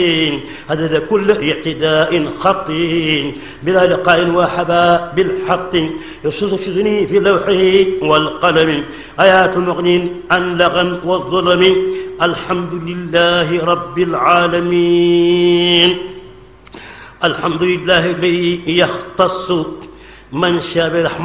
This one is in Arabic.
هذا كل اعتداء خطي بلا لقاء وحباء بالحق يشذني في لوحه والقلم آيات مغن عن لغى والظلم. الحمد لله رب العالمين. الحمد لله الذي يختص من شاء برحمته